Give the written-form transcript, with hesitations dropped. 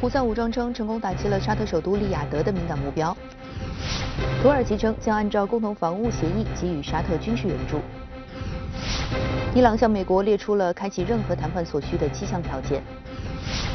胡塞武装称成功打击了沙特首都利雅得的敏感目标。土耳其称将按照共同防务协议给予沙特军事援助。伊朗向美国列出了开启任何谈判所需的7项条件。